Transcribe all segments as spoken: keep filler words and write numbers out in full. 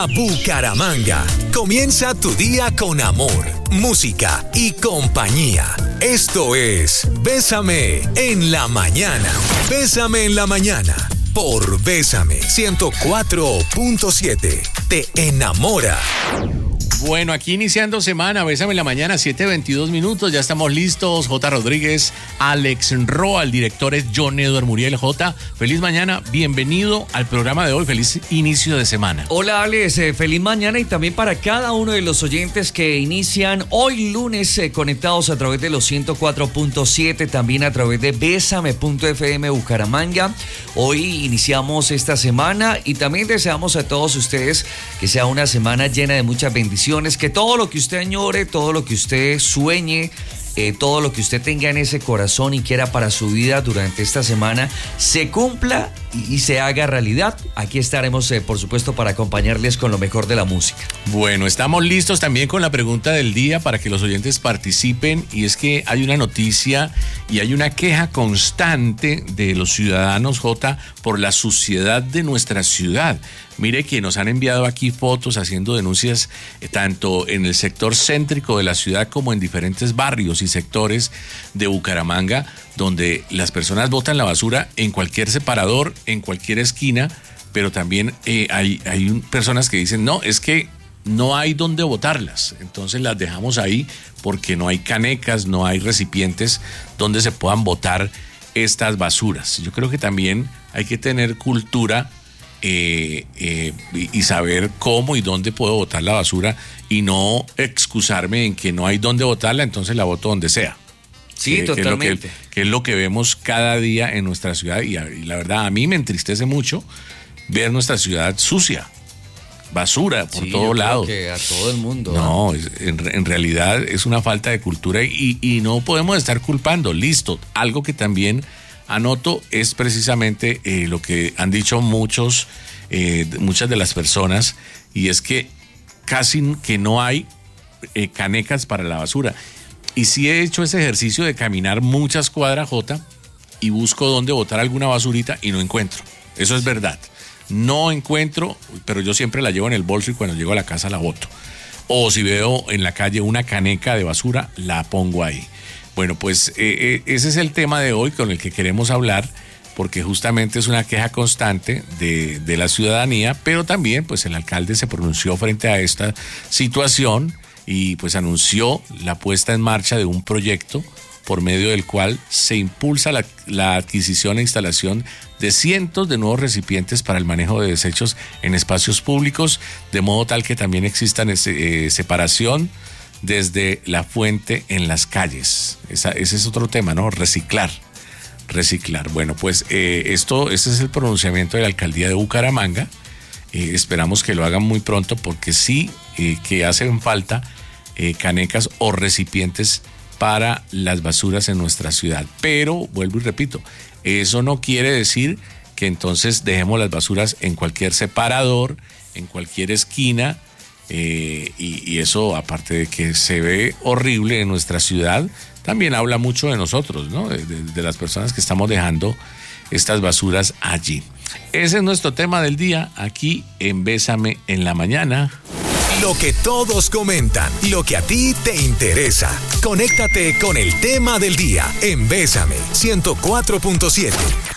Bucaramanga. Comienza tu día con amor, música y compañía. Esto es Bésame en la mañana. Bésame en la mañana por Bésame ciento cuatro punto siete. Te enamora. Bueno, aquí iniciando semana, Bésame en la mañana, siete veintidós minutos, ya estamos listos. J. Rodríguez, Alex Roa, el director es John Edward Muriel. J, feliz mañana, bienvenido al programa de hoy, feliz inicio de semana. Hola Alex, eh, feliz mañana y también para cada uno de los oyentes que inician hoy lunes eh, conectados a través de los ciento cuatro punto siete, también a través de Bésame punto F M Bucaramanga. Hoy iniciamos esta semana y también deseamos a todos ustedes que sea una semana llena de muchas bendiciones. Que todo lo que usted añore, todo lo que usted sueñe, eh, todo lo que usted tenga en ese corazón y quiera para su vida durante esta semana se cumpla y, y se haga realidad. Aquí estaremos, eh, por supuesto, para acompañarles con lo mejor de la música. Bueno, estamos listos también con la pregunta del día para que los oyentes participen, y es que hay una noticia y hay una queja constante de los ciudadanos, J, por la suciedad de nuestra ciudad. Mire que nos han enviado aquí fotos haciendo denuncias eh, tanto en el sector céntrico de la ciudad como en diferentes barrios y sectores de Bucaramanga, donde las personas botan la basura en cualquier separador, en cualquier esquina, pero también eh, hay, hay un, personas que dicen, no, es que no hay dónde botarlas, entonces las dejamos ahí porque no hay canecas, no hay recipientes donde se puedan botar estas basuras. Yo creo que también hay que tener cultura Eh, eh, y, y saber cómo y dónde puedo botar la basura y no excusarme en que no hay dónde botarla, entonces la boto donde sea. Sí, eh, totalmente. Que es, lo que, que es lo que vemos cada día en nuestra ciudad y, y la verdad a mí me entristece mucho ver nuestra ciudad sucia, basura por sí, todo lado. Que a todo el mundo. No, es, en, en realidad es una falta de cultura y, y no podemos estar culpando. Listo, algo que también anoto es precisamente eh, lo que han dicho muchos, eh, muchas de las personas, y es que casi que no hay eh, canecas para la basura. Y sí he hecho ese ejercicio de caminar muchas cuadras, J, y busco dónde botar alguna basurita y no encuentro. Eso es verdad. No encuentro, pero yo siempre la llevo en el bolso y cuando llego a la casa la boto. O si veo en la calle una caneca de basura, la pongo ahí. Bueno, pues eh, eh, ese es el tema de hoy con el que queremos hablar, porque justamente es una queja constante de, de la ciudadanía, pero también pues el alcalde se pronunció frente a esta situación y pues anunció la puesta en marcha de un proyecto por medio del cual se impulsa la, la adquisición e instalación de cientos de nuevos recipientes para el manejo de desechos en espacios públicos, de modo tal que también exista eh, separación desde la fuente en las calles. Esa, ese es otro tema, ¿no? Reciclar. Reciclar. Bueno, pues eh, esto, este es el pronunciamiento de la alcaldía de Bucaramanga. Eh, esperamos que lo hagan muy pronto porque sí eh, que hacen falta eh, canecas o recipientes para las basuras en nuestra ciudad. Pero, vuelvo y repito, eso no quiere decir que entonces dejemos las basuras en cualquier separador, en cualquier esquina. Eh, y, y eso, aparte de que se ve horrible en nuestra ciudad, también habla mucho de nosotros, ¿no? De, de, de las personas que estamos dejando estas basuras allí. Ese es nuestro tema del día, aquí en Bésame en la mañana. Lo que todos comentan, lo que a ti te interesa. Conéctate con el tema del día en Bésame ciento cuatro punto siete.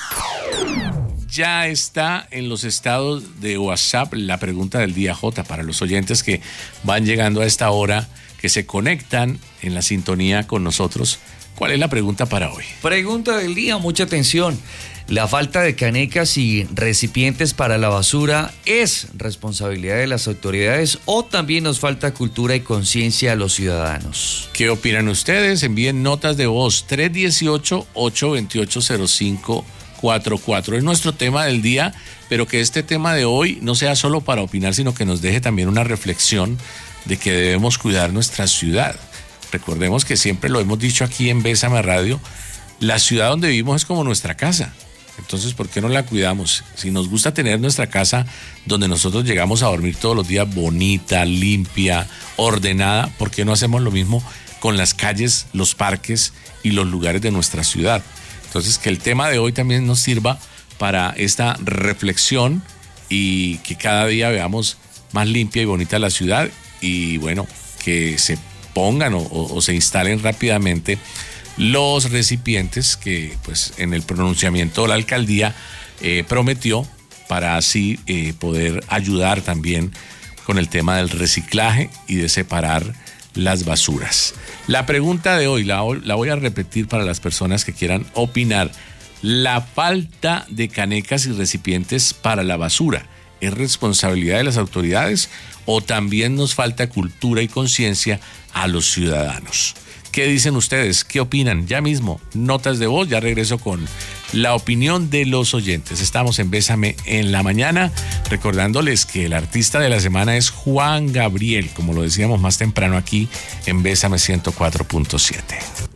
Ya está en los estados de WhatsApp la pregunta del día, J, para los oyentes que van llegando a esta hora, que se conectan en la sintonía con nosotros. ¿Cuál es la pregunta para hoy? Pregunta del día, mucha atención. ¿La falta de canecas y recipientes para la basura es responsabilidad de las autoridades o también nos falta cultura y conciencia a los ciudadanos? ¿Qué opinan ustedes? Envíen notas de voz tres uno ocho, ocho dos ocho, cero cinco cuatro cuatro. Es nuestro tema del día, pero que este tema de hoy no sea solo para opinar, sino que nos deje también una reflexión de que debemos cuidar nuestra ciudad. Recordemos que siempre lo hemos dicho aquí en Bésame Radio, la ciudad donde vivimos es como nuestra casa. Entonces, ¿por qué no la cuidamos? Si nos gusta tener nuestra casa donde nosotros llegamos a dormir todos los días bonita, limpia, ordenada, ¿por qué no hacemos lo mismo con las calles, los parques y los lugares de nuestra ciudad? Entonces, que el tema de hoy también nos sirva para esta reflexión y que cada día veamos más limpia y bonita la ciudad y bueno, que se pongan o, o, o se instalen rápidamente los recipientes que pues en el pronunciamiento de la alcaldía eh, prometió para así eh, poder ayudar también con el tema del reciclaje y de separar las basuras. La pregunta de hoy la, la voy a repetir para las personas que quieran opinar. La falta de canecas y recipientes para la basura, ¿es responsabilidad de las autoridades o también nos falta cultura y conciencia a los ciudadanos? ¿Qué dicen ustedes? ¿Qué opinan? Ya mismo, notas de voz, ya regreso con la opinión de los oyentes. Estamos en Bésame en la Mañana, recordándoles que el artista de la semana es Juan Gabriel, como lo decíamos más temprano aquí en Bésame ciento cuatro punto siete.